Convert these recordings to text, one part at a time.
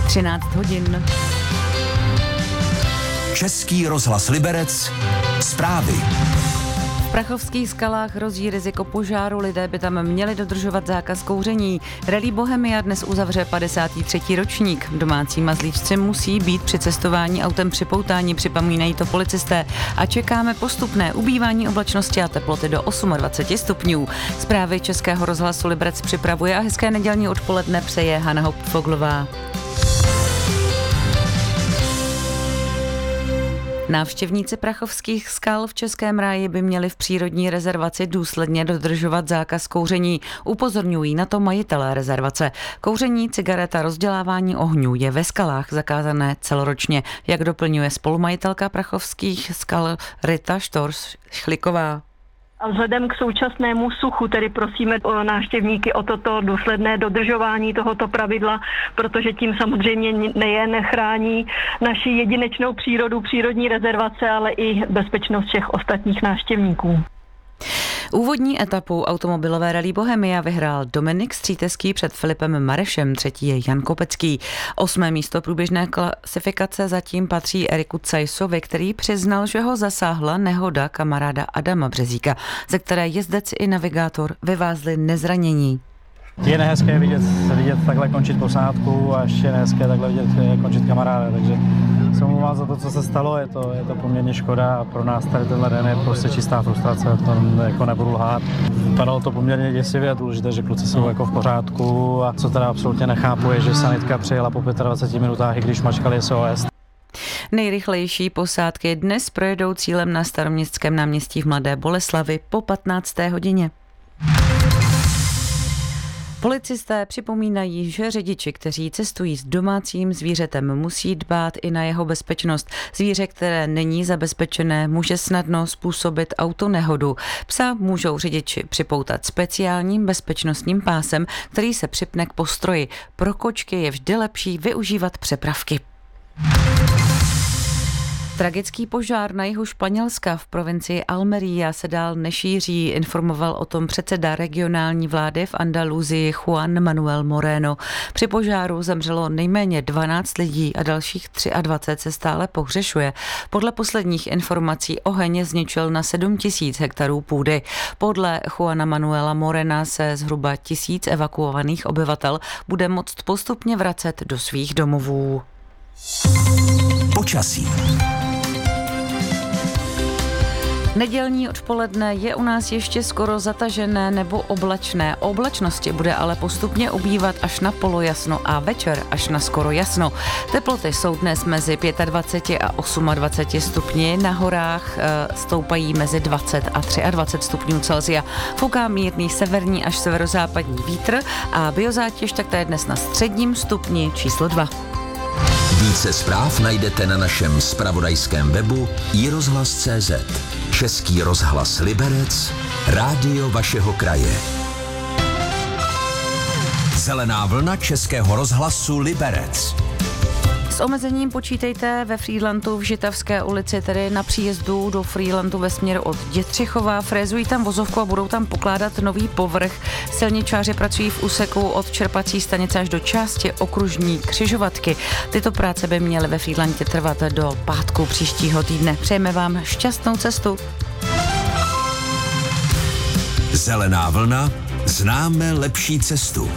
13 hodin. Český rozhlas Liberec. Zprávy. V Prachovských skalách hrozí riziko požáru, lidé by tam měli dodržovat zákaz kouření. Rallye Bohemia dnes uzavře 53. ročník. Domácí mazlíčci musí být při cestování autem připoutáni, připomínají to policisté. A čekáme postupné ubývání oblačnosti a teploty do 28 stupňů. Zprávy Českého rozhlasu Liberec připravuje a hezké nedělní odpoledne přeje Hana Hopfoglová. Návštěvníci Prachovských skal v Českém ráji by měli v přírodní rezervaci důsledně dodržovat zákaz kouření. Upozorňují na to majitelé rezervace. Kouření, cigareta, rozdělávání ohňů je ve skalách zakázané celoročně, jak doplňuje spolumajitelka Prachovských skal Rita Štors-Šliková. A vzhledem k současnému suchu tedy prosíme návštěvníky o toto důsledné dodržování tohoto pravidla, protože tím samozřejmě nejen chrání naši jedinečnou přírodu, přírodní rezervace, ale i bezpečnost všech ostatních návštěvníků. Úvodní etapu automobilové rallye Bohemia vyhrál Dominik Stříteský před Filipem Marešem, třetí je Jan Kopecký. 8. místo průběžné klasifikace zatím patří Eriku Cajsovi, který přiznal, že ho zasáhla nehoda kamaráda Adama Březíka, ze které jezdec i navigátor vyvázli nezranění. Je nehezké vidět takhle končit posádku a ještě nehezké takhle vidět končit kamaráda, takže se omlouvám za to, co se stalo, je to poměrně škoda a pro nás tady tenhle den je prostě čistá frustrace, to jako nebudu lhát. Vypadalo to poměrně děsivě a důležité, že kluci jsou jako v pořádku a co teda absolutně nechápu je, že sanitka přijela po 25 minutách, i když mačkali SOS. Nejrychlejší posádky dnes projedou cílem na Staroměstském náměstí v Mladé Boleslavi po 15. hodině. Policisté připomínají, že řidiči, kteří cestují s domácím zvířetem, musí dbát i na jeho bezpečnost. Zvíře, které není zabezpečené, může snadno způsobit autonehodu. Psa můžou řidiči připoutat speciálním bezpečnostním pásem, který se připne k postroji. Pro kočky je vždy lepší využívat přepravky. Tragický požár na jihu Španělska v provincii Almería se dál nešíří, informoval o tom předseda regionální vlády v Andaluzii Juan Manuel Moreno. Při požáru zemřelo nejméně 12 lidí a dalších 23 se stále pohřešuje. Podle posledních informací oheň zničil na 7 000 hektarů půdy. Podle Juana Manuela Morena se zhruba 1000 evakuovaných obyvatel bude moct postupně vracet do svých domovů. Počasí. Nedělní odpoledne je u nás ještě skoro zatažené nebo oblačné. Oblačnosti bude ale postupně ubývat až na polojasno a večer až na skoro jasno. Teploty jsou dnes mezi 25 a 28 stupni, na horách stoupají mezi 20 a 23 stupňů Celsia. Fouká mírný severní až severozápadní vítr a biozátěž tak to je dnes na středním stupni číslo 2. Více zpráv najdete na našem zpravodajském webu iRozhlas.cz. Český rozhlas Liberec, rádio vašeho kraje. Zelená vlna Českého rozhlasu Liberec. S omezením počítejte ve Frýdlantu v Žitavské ulici, tedy na příjezdu do Frýdlantu ve směru od Dětřichova. Frézují tam vozovku a budou tam pokládat nový povrch. Silničáři pracují v úseku od čerpací stanice až do části okružní křižovatky. Tyto práce by měly ve Frýdlantě trvat do pátku příštího týdne. Přejeme vám šťastnou cestu. Zelená vlna, známe lepší cestu.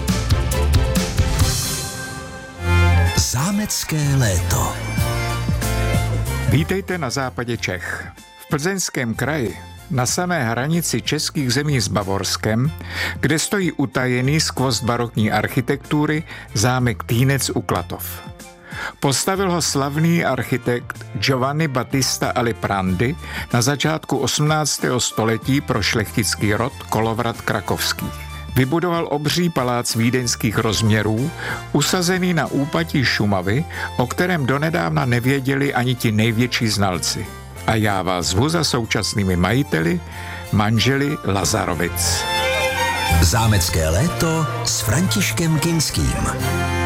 Zámecké léto. Vítejte na západě Čech. V Plzeňském kraji, na samé hranici českých zemí s Bavorskem, kde stojí utajený skvost barokní architektury zámek Týnec u Klatov. Postavil ho slavný architekt Giovanni Battista Aliprandi na začátku 18. století pro šlechtický rod Kolovrat krakovských. Vybudoval obří palác vídeňských rozměrů, usazený na úpatí Šumavy, o kterém donedávna nevěděli ani ti největší znalci. A já vás zvu za současnými majiteli, manželi Lazarovic. Zámecké léto s Františkem Kinským.